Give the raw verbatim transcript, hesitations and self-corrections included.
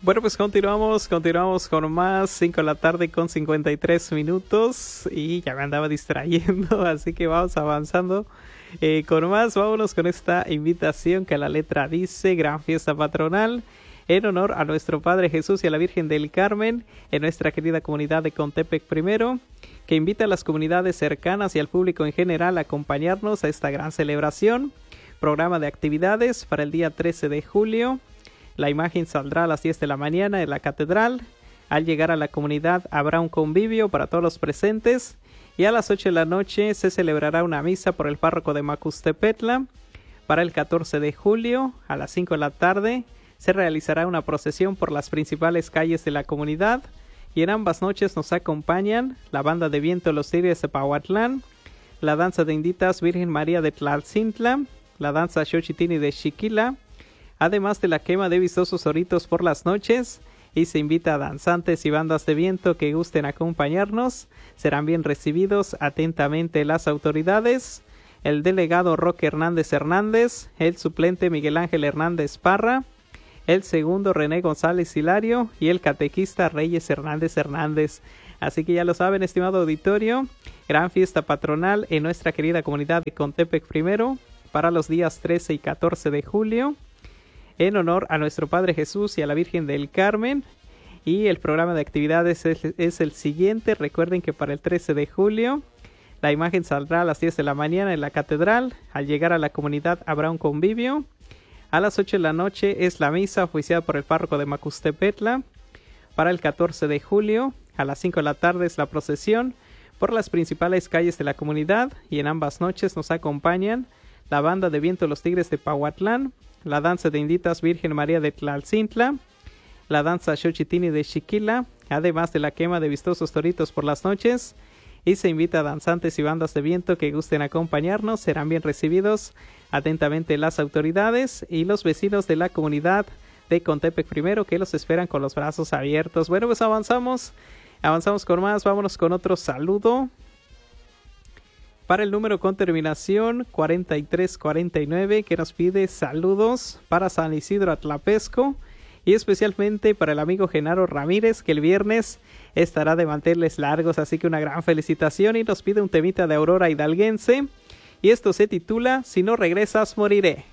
Bueno, pues continuamos, continuamos con más, cinco de la tarde con cincuenta y tres minutos y ya me andaba distrayendo, así que vamos avanzando eh, con más. Vámonos con esta invitación que a la letra dice: Gran Fiesta Patronal en honor a nuestro Padre Jesús y a la Virgen del Carmen en nuestra querida comunidad de Contepec Primero, que invita a las comunidades cercanas y al público en general a acompañarnos a esta gran celebración. Programa de actividades para el día trece de julio. La imagen saldrá a las diez de la mañana en la catedral. Al llegar a la comunidad habrá un convivio para todos los presentes y a las ocho de la noche se celebrará una misa por el párroco de Macustepetla. Para el catorce de julio a las cinco de la tarde se realizará una procesión por las principales calles de la comunidad y en ambas noches nos acompañan la banda de viento Los Tigres de Pahuatlán, la danza de inditas Virgen María de Tlalcintla, la danza Xochitini de Xiquila, además de la quema de vistosos oritos por las noches, y se invita a danzantes y bandas de viento que gusten acompañarnos. Serán bien recibidos atentamente las autoridades, el delegado Roque Hernández Hernández, el suplente Miguel Ángel Hernández Parra, el segundo René González Hilario y el catequista Reyes Hernández Hernández. Así que ya lo saben, estimado auditorio, gran fiesta patronal en nuestra querida comunidad de Contepec Primero para los días trece y catorce de julio. En honor a nuestro Padre Jesús y a la Virgen del Carmen. Y el programa de actividades es, es el siguiente. Recuerden que para el trece de julio la imagen saldrá a las diez de la mañana en la catedral. Al llegar a la comunidad habrá un convivio. A las ocho de la noche es la misa oficiada por el párroco de Macustepetla. Para el catorce de julio a las cinco de la tarde es la procesión por las principales calles de la comunidad. Y en ambas noches nos acompañan la banda de viento Los Tigres de Pahuatlán, la danza de inditas Virgen María de Tlalcintla, la danza Xochitini de Xiquila, además de la quema de vistosos toritos por las noches, y se invita a danzantes y bandas de viento que gusten acompañarnos. Serán bien recibidos atentamente las autoridades y los vecinos de la comunidad de Contepec Primero, que los esperan con los brazos abiertos. Bueno, pues avanzamos, avanzamos con más, vámonos con otro saludo. Para el número con terminación cuarenta y tres cuarenta y nueve, que nos pide saludos para San Isidro Atlapesco y especialmente para el amigo Genaro Ramírez, que el viernes estará de manteles largos, así que una gran felicitación, y nos pide un temita de Aurora Hidalguense y esto se titula Si no regresas moriré.